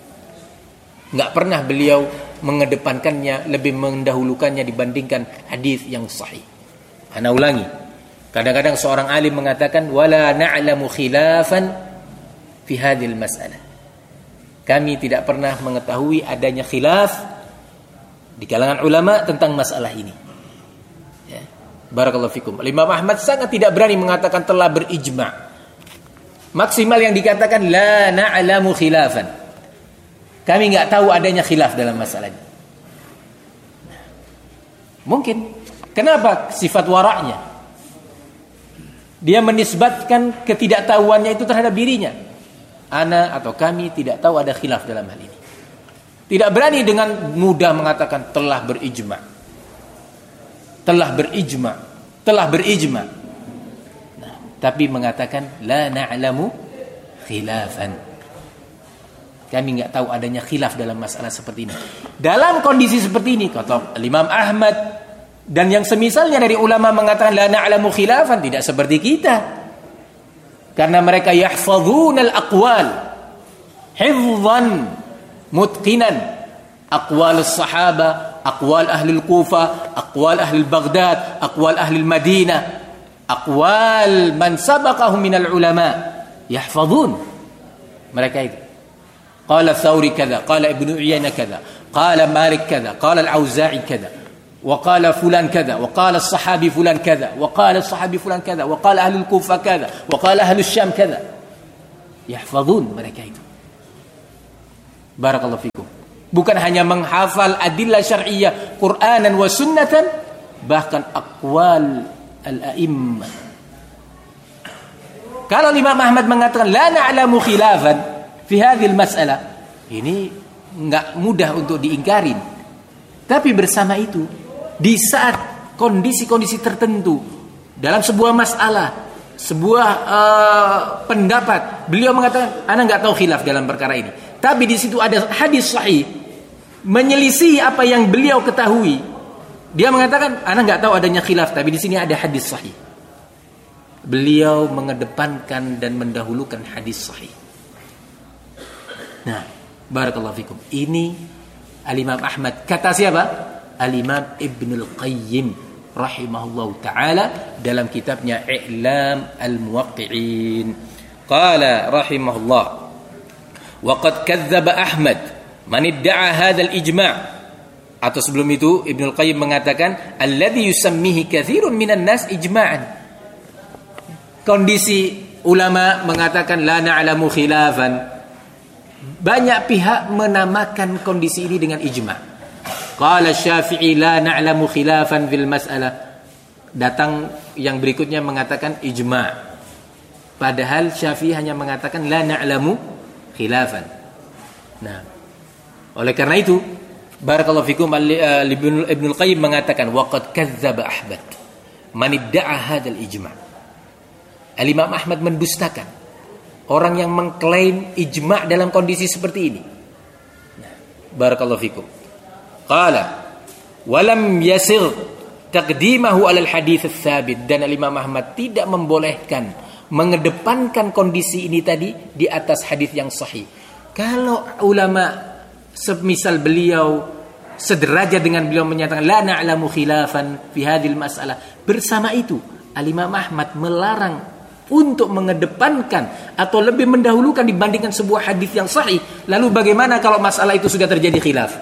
Enggak pernah beliau mengedepankannya, lebih mendahulukannya dibandingkan hadis yang sahih. Ana ulangi. Kadang-kadang seorang alim mengatakan wala na'lamu khilafan fi hadhil mas'alah. Kami tidak pernah mengetahui adanya khilaf di kalangan ulama tentang masalah ini. Ya. Barakallahu fikum. Imam Ahmad sangat tidak berani mengatakan telah berijma'. Maksimal yang dikatakan la na'lamu khilafan. Kami enggak tahu adanya khilaf dalam masalah ini. Mungkin. Kenapa sifat waraknya? Dia menisbatkan ketidaktahuannya itu terhadap dirinya. Ana atau kami tidak tahu ada khilaf dalam hal ini. Tidak berani dengan mudah mengatakan telah berijma. Telah berijma. Telah berijma. Nah, tapi mengatakan la na'lamu khilafan. Kami enggak tahu adanya khilaf dalam masalah seperti ini. Dalam kondisi seperti ini, kata Imam Ahmad dan yang semisalnya dari ulama mengatakan la na'lamu khilafan, tidak seperti kita. Karena mereka yahfazunal aqwal hifzan mutqinan, aqwal as-sahaba, aqwal ahli al-Kufa, aqwal ahli Baghdad, aqwal ahli Madinah, aqwal man sabaqahum minal ulama, yahfazun. Mereka itu qala Thawri kada, qala Ibnu Uyainah kada, qala Malik kada, qala Al-Auza'i kada. wa qala fulan kadza wa qala as-sahabi fulan kadza wa qala as-sahabi fulan kadza wa qala ahlul Kufah kadza wa qala ahlus Syam kadza. Yahfazun mereka itu. Barakallahu fikum. Bukan hanya menghafal adillah syar'iyyah Qur'anan wa sunnatan, bahkan aqwal al-a'immah. Kalau Imam Ahmad mengatakan la na'lamu khilafan fi hadhil mas'alah, ini enggak mudah untuk diingkarin. Tapi bersama itu, di saat kondisi-kondisi tertentu dalam sebuah masalah, sebuah uh, pendapat, beliau mengatakan, ana enggak tahu khilaf dalam perkara ini. Tapi di situ ada hadis sahih menyelisih apa yang beliau ketahui. Dia mengatakan, ana enggak tahu adanya khilaf, tapi di sini ada hadis sahih. Beliau mengedepankan dan mendahulukan hadis sahih. Nah, barakallahu fikum. Ini Al-Imam Ahmad. Kata siapa? Al-Imam Ibnul Qayyim rahimahullahu ta'ala dalam kitabnya I'lam al-Muwaqqi'in. Qala rahimahullah, wa qad kadzdzaba Ahmad man idda'a hadzal ijma'. Atau sebelum itu Ibnul Qayyim mengatakan alladzi yusammihi katsirun minan nas ijma'an. Kondisi ulama mengatakan la na'lamu khilafan. Banyak pihak menamakan kondisi ini dengan ijma'. Qala Syafi'i la na'lamu khilafan fil mas'alah. Datang yang berikutnya mengatakan ijma'. Padahal Syafi'i hanya mengatakan la na'lamu khilafan. Nah, oleh karena itu barakallahu fikum, Ibnul Qayyim mengatakan waqad kadzdzaba Ahmad man idda'a hadzal ijma'. Al-Imam Ahmad mendustakan orang yang mengklaim ijma' dalam kondisi seperti ini. Nah, barakallahu fikum. Qala walam yasir taqdimahu alal hadits ats-tsabit, dan Al-Imam Ahmad tidak membolehkan mengedepankan kondisi ini tadi di atas hadis yang sahih. Kalau ulama semisal beliau sederajat dengan beliau menyatakan la na'lamu khilafan fi hadhil mas'alah, bersama itu Al-Imam Ahmad melarang untuk mengedepankan atau lebih mendahulukan dibandingkan sebuah hadis yang sahih. Lalu bagaimana kalau masalah itu sudah terjadi khilaf?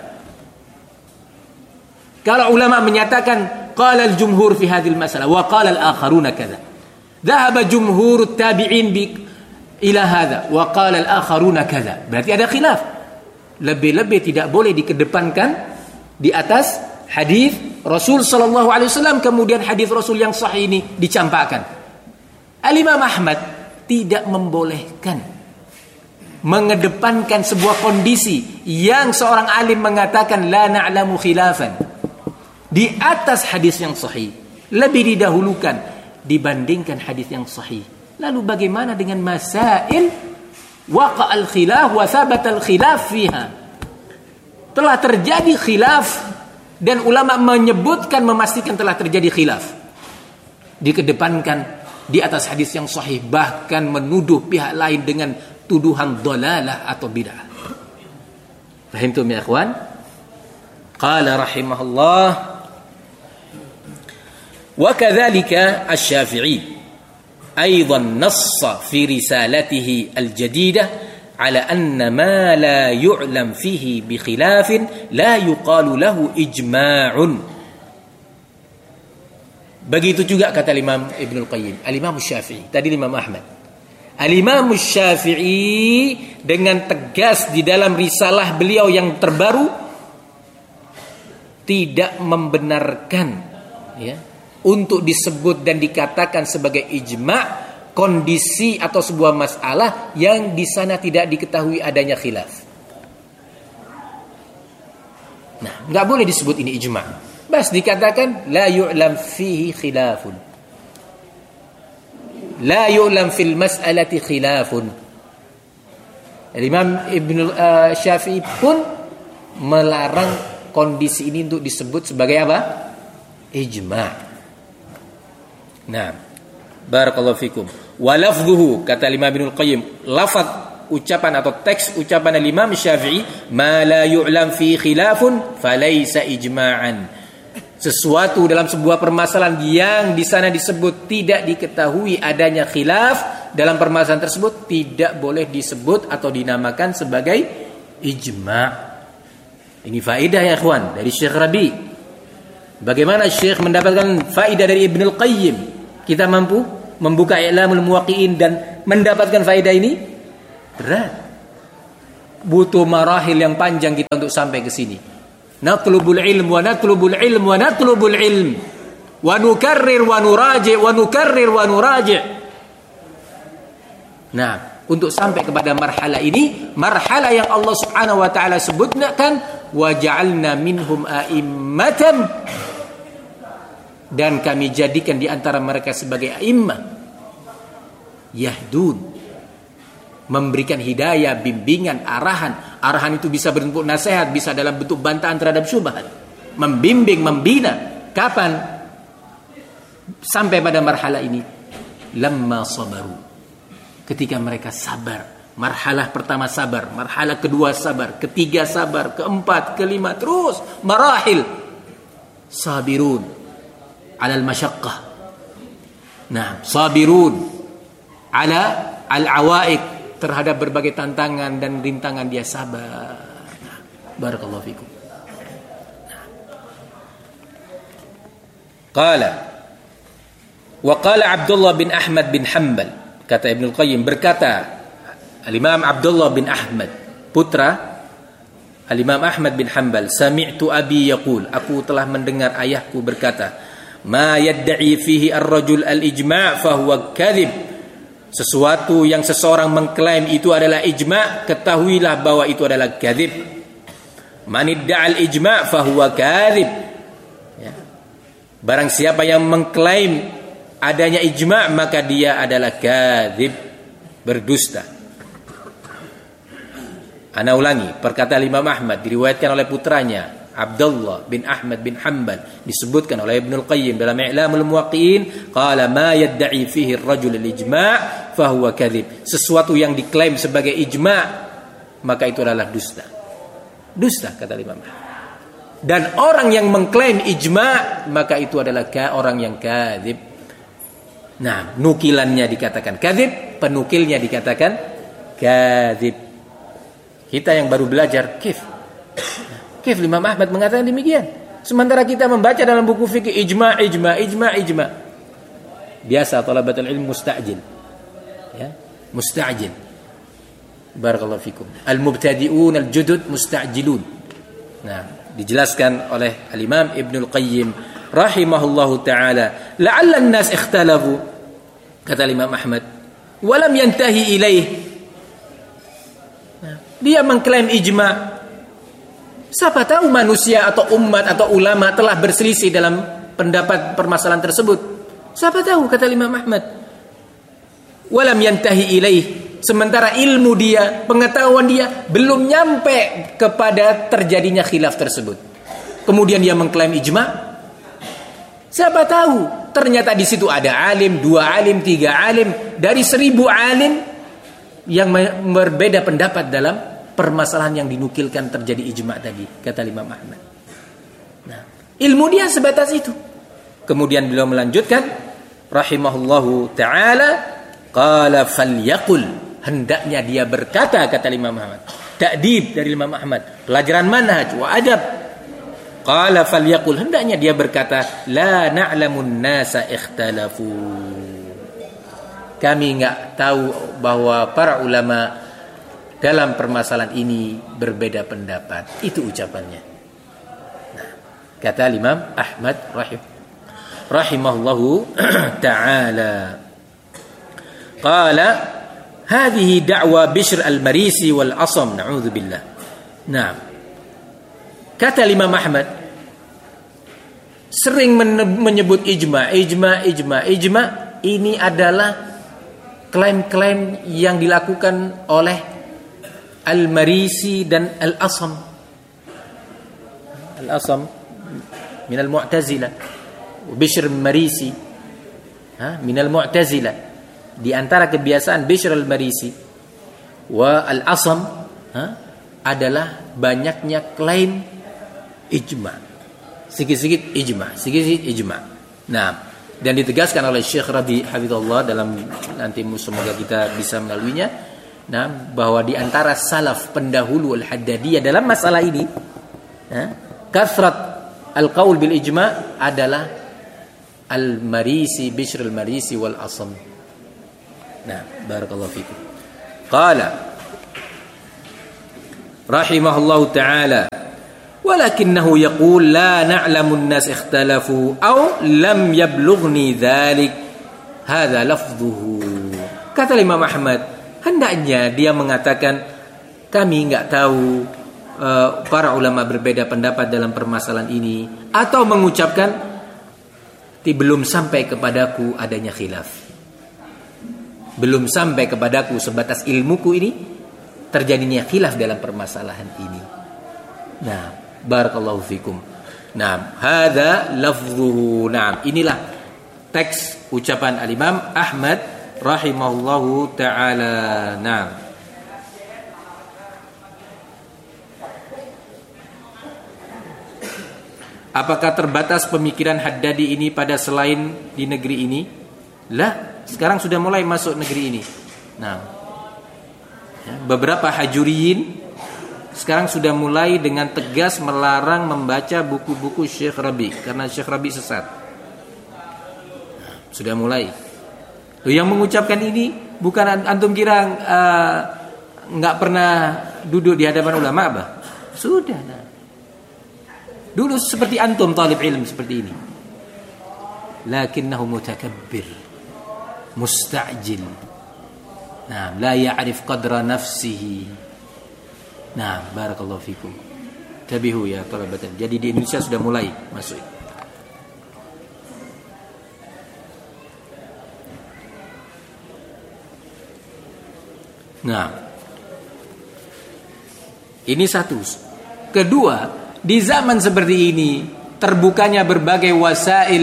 Kalau ulama menyatakan qala al-jumhur fi hadhil masalah wa qala al-akharuna kadza, dhahaba jumhur at-tabi'in bi ila hadza wa qala al-akharuna kadza, berarti ada khilaf. Lebih-lebih tidak boleh dikedepankan di atas hadis Rasul sallallahu alaihi wasallam, kemudian hadis Rasul yang sahih ini dicampakkan. Al-Imam Ahmad tidak membolehkan mengedepankan sebuah kondisi yang seorang alim mengatakan la na'lamu khilafan di atas hadis yang sahih, lebih didahulukan dibandingkan hadis yang sahih. Lalu bagaimana dengan masail waqa al-khilaf wa thabata al-khilaf fiha? Telah terjadi khilaf dan ulama menyebutkan, memastikan telah terjadi khilaf, dikedepankan di atas hadis yang sahih, bahkan menuduh pihak lain dengan tuduhan dhalalah atau bid'ah. Fahimtum ya ikhwan? Qala rahimahullah wa kadzalika asy-Syafi'i aidan nassa fi risalatihi al-jadidah ala anna ma la yu'lam fihi bi khilafin la yuqalu lahu ijma'un. Begitu juga kata Imam Ibnul Qayyim, Al-Imam Syafi'i, tadi Imam Ahmad. Al-Imam Syafi'i dengan tegas di dalam risalah beliau yang terbaru tidak membenarkan ya untuk disebut dan dikatakan sebagai ijma' kondisi atau sebuah masalah yang di sana tidak diketahui adanya khilaf. Nah, enggak boleh disebut ini ijma'. Bas dikatakan la yu'lam fihi khilafun, la yu'lam fil mas'alati khilafun. Imam Ibn uh, Syafi'i pun melarang kondisi ini untuk disebut sebagai apa? Ijma'. Nah, barakallahu fikum. Wa lafdhuhu, kata Imam Ibnul Qayyim, lafaz ucapan atau teks ucapan Imam Syafi'i, ma la yu'lam fi khilafun falaysa ijma'an. Sesuatu dalam sebuah permasalahan yang di sana disebut tidak diketahui adanya khilaf dalam permasalahan tersebut, tidak boleh disebut atau dinamakan sebagai ijma'. Ini faedah ya ikhwan dari Syekh Rabi. Bagaimana Syekh mendapatkan faedah dari Ibnul Qayyim? Kita mampu membuka I'lamul Muwaqqi'in dan mendapatkan faedah ini? Berat. Butuh marahil yang panjang kita untuk sampai ke sini. Natlubul ilm wa natlubul ilm wa natlubul ilm wa nukarrir wa nuraji' wa nukarrir wa nuraji'. Nah, untuk sampai kepada marhala ini, marhala yang Allah Subhanahu wa taala sebutkan, wa ja'alna minhum a'immatan, dan kami jadikan di antara mereka sebagai a'immah yahdun, memberikan hidayah, bimbingan, arahan. Arahan itu bisa berbentuk nasihat, bisa dalam bentuk bantahan terhadap syubhat, membimbing, membina. Kapan sampai pada marhala ini? Lamma sabaru, ketika mereka sabar. Marhalah pertama sabar, marhalah kedua sabar, ketiga sabar, keempat, kelima, terus marahil. Sabirun alal masyaqqah. Nah, sabirun ala al-awaiq, terhadap berbagai tantangan dan rintangan dia sabar. Nah, barakallahu fikum. Nah. Qala wa qala Abdullah bin Ahmad bin Hanbal, kata Ibnu Qayyim, berkata Al-Imam Abdullah bin Ahmad, putra Al-Imam Ahmad bin Hanbal, sami'tu abi yaqul, aku telah mendengar ayahku berkata, ma yadda'i fihi ar-rajul al-ijma' fa huwa kadhib. Sesuatu yang seseorang mengklaim itu adalah ijma', ketahuilah bahwa itu adalah kadzib. Man idda'al ijma' fa huwa kadzib. Ya. Barang siapa yang mengklaim adanya ijma', maka dia adalah kadzib, berdusta. Ana ulangi, perkataan Imam Ahmad diriwayatkan oleh putranya Abdullah bin Ahmad bin Hanbal, disebutkan oleh Ibnul Qayyim dalam I'lamul Muwaqqi'in, qala ma yadda'i fihi ar-rajul al-ijma' fa huwa kadzib. Sesuatu yang diklaim sebagai ijma', maka itu adalah dusta. Dusta, kata Imam Ahmad. Dan orang yang mengklaim ijma', maka itu adalah orang yang kadzib. Nah, nukilannya dikatakan kadzib, penukilnya dikatakan kadzib. Kita yang baru belajar, kif Kif Imam Ahmad mengatakan demikian. Sementara kita membaca dalam buku fikih ijma, ijma, ijma, ijma. Biasa talabatul ilm musta'jil. Ya, musta'jil. Barakallahu fikum. Al-mubtadi'un al-judud musta'jilun. Nah, dijelaskan oleh Al-Imam Ibnul Qayyim rahimahullahu taala, la'alla an-nas ikhtalafu, kata Imam Ahmad, wa lam yantahi ilaih. Nah, dia mengklaim ijma'. Siapa tahu manusia atau umat atau ulama telah berselisih dalam pendapat permasalahan tersebut. Siapa tahu, kata Imam Ahmad. Walam yantahi ilaih, sementara ilmu dia, pengetahuan dia belum nyampe kepada terjadinya khilaf tersebut. Kemudian dia mengklaim ijma'. Siapa tahu ternyata di situ ada alim, dua alim, tiga alim, dari seribu alim yang berbeda pendapat dalam permasalahan yang dinukilkan terjadi ijma' tadi, kata Imam Ahmad. Nah, ilmu dia sebatas itu. Kemudian beliau melanjutkan rahimahullahu taala, qala falyaqul, hendaknya dia berkata, kata Imam Ahmad. Ta'dib dari Imam Ahmad, pelajaran manhaj wa adab. Qala falyaqul, hendaknya dia berkata, la na'lamun nasa ikhtalafu. Kami enggak tahu bahwa para ulama dalam permasalahan ini berbeda pendapat. Itu ucapannya. Nah, kata Imam Ahmad rahim rahimahullahu ta'ala, qala hadhihi da'wa Bishr al-Marisi wal Asam, na'udzubillah. Nah, kata Imam Ahmad, sering menyebut ijma, ijma, ijma, ijma. Ini adalah klaim-klaim yang dilakukan oleh Al-Marisi dan Al-Asam. Al-Asam min al-Mu'tazilah, Bishr al-Marisi ha min al-Mu'tazilah. Di antara kebiasaan Bishr al-Marisi wa Al-Asam ha, adalah banyaknya klaim ijma. Sikit-sikit ijma, sikit-sikit ijma. Nah, dan ditegaskan oleh Syekh Rabi hafizallah dalam, nanti semoga kita bisa melaluinya. Nah, bahwa di antara salaf pendahulu al-Haddadiyah dalam masalah ini, ya, kathrat Al-qaul bil ijma' adalah Al-Marisi, Bishr Al-Marisi wal Asam. Nah, barakallahu fikum. Qala rahimahullahu ta'ala walakinnahu yaqul la na'lamu an-nas ikhtalafu aw lam yablughni dhalik hadza lafdhuhu. Kata Imam Ahmad, hendaknya dia mengatakan kami enggak tahu, uh, para ulama berbeda pendapat dalam permasalahan ini, atau mengucapkan belum sampai kepadaku adanya khilaf. Belum sampai kepadaku sebatas ilmuku ini terjadinya khilaf dalam permasalahan ini. Nah, barakallahu fikum. Nah, hadza lafzuhu. Nah, inilah teks ucapan Al-Imam Ahmad rahimahullahu taala. Nah, apakah terbatas pemikiran Haddadi ini pada selain di negeri ini? Lah, sekarang sudah mulai masuk negeri ini. Nah, beberapa hajuriyin sekarang sudah mulai dengan tegas melarang membaca buku-buku Syekh Rabi karena Syekh Rabi sesat. Nah, sudah mulai. Loh, yang mengucapkan ini bukan antum kira nggak uh, pernah duduk di hadapan ulama, bah? Sudah. Nah. Dulu seperti antum talib ilm seperti ini. Lakinnahu mutakabbir, musta'jil. Nah, la ya'rif qadra nafsihi. Nah, barakallahu fikum. Tabihu ya talabatan. Jadi di Indonesia sudah mulai masuk. Nah, ini satu. Kedua, di zaman seperti ini terbukanya berbagai wasail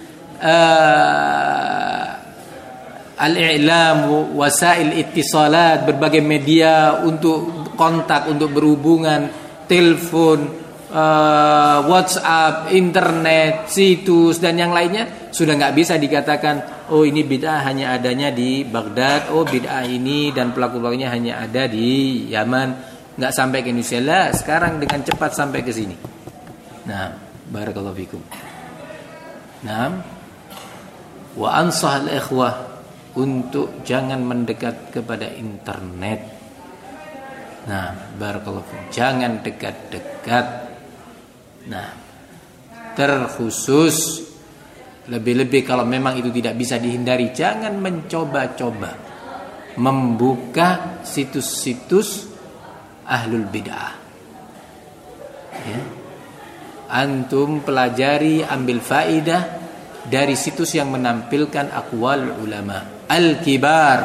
uh, al-i'lam, wasail ittisalat, berbagai media untuk kontak, untuk berhubungan, telepon, uh, WhatsApp, internet, situs dan yang lainnya, sudah nggak bisa dikatakan oh ini bid'ah hanya adanya di Baghdad, oh bid'ah ini dan pelaku-pelakunya hanya ada di Yaman, nggak sampai ke Indonesia lah. Sekarang dengan cepat sampai ke sini. Nah, barakallahu fikum. Nah, wa ansah al-ikhwah untuk jangan mendekat kepada internet. Nah, barakallahu fikum. Jangan dekat-dekat. Nah, terkhusus lebih-lebih kalau memang itu tidak bisa dihindari, jangan mencoba-coba membuka situs-situs ahlul bid'ah. Ya. Antum pelajari, ambil faidah dari situs yang menampilkan aqwal ulama al-kibar.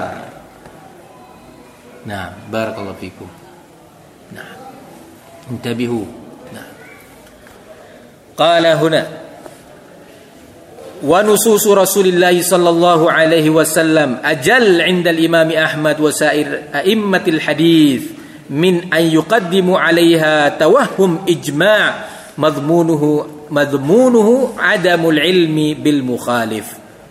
Nah, barakallahu fikum. Nah, intabihu. Nah, qala huna wa nusus Rasulillah sallallahu alaihi wasallam ajal 'inda al-Imam Ahmad wa sa'ir a'immatil hadits min an yuqaddimu 'alaiha tawahhum ijma' madhmunuhu madhmunuhu 'adamul ilmi bil mukhalif.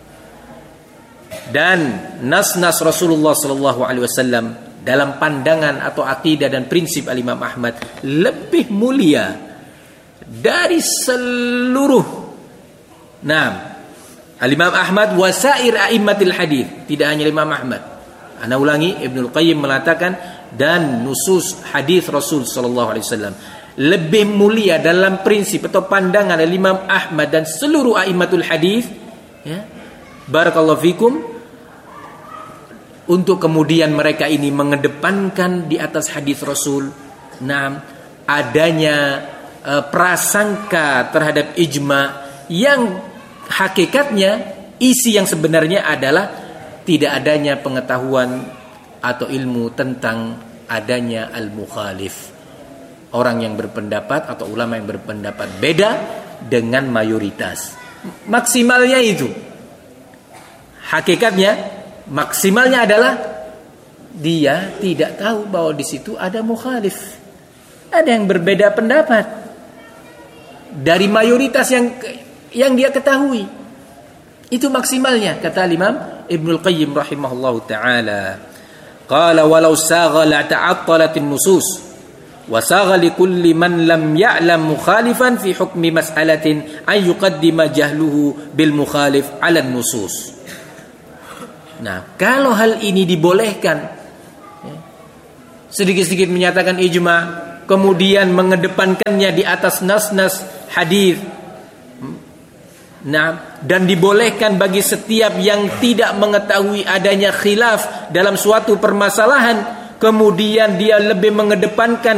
Dan nas-nas Rasulullah sallallahu alaihi wasallam dalam pandangan atau akidah dan prinsip Al-Imam Ahmad lebih mulia dari seluruh nah Al-Imam Ahmad wasair a'immatil hadits. Tidak hanya Imam Ahmad, ana ulangi, Ibnul Qayyim mengatakan dan nusus hadis Rasul sallallahu alaihi wasallam lebih mulia dalam prinsip atau pandangan Imam Ahmad dan seluruh a'immatul hadis, ya, barakallahu fikum, untuk kemudian mereka ini mengedepankan di atas hadis Rasul nah adanya e, prasangka terhadap ijma yang hakikatnya isi yang sebenarnya adalah tidak adanya pengetahuan atau ilmu tentang adanya al-mukhalif, orang yang berpendapat atau ulama yang berpendapat beda dengan mayoritas. Maksimalnya itu, hakikatnya maksimalnya adalah dia tidak tahu bahwa di situ ada mukhalif, ada yang berbeda pendapat dari mayoritas yang yang dia ketahui. Itu maksimalnya, kata Imam Ibnul Qayyim rahimahullahu taala. Qala walau sagha la ta'attalatin nusus wasagha li kulli man lam ya'lam mukhalifan fi hukmi mas'alatin ay yuqaddima jahluhu bil mukhalif 'ala nusus. Nah, kalau hal ini dibolehkan, sedikit-sedikit menyatakan ijma, kemudian mengedepankannya di atas nas-nas hadis, nah, dan dibolehkan bagi setiap yang tidak mengetahui adanya khilaf dalam suatu permasalahan, kemudian dia lebih mengedepankan